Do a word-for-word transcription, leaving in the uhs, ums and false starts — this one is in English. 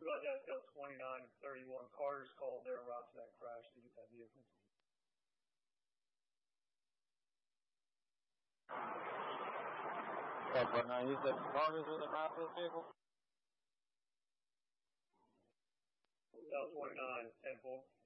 Hill twenty-nine and thirty-one cars called there route to that crash to get that vehicle. But now you said cars with a route to the vehicle? Hill twenty-nine, ten four.